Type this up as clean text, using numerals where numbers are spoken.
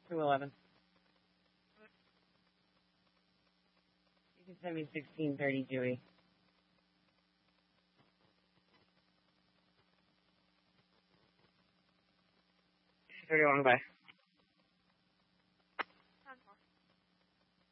211. You can send me 1630, Dewey. 31, bye.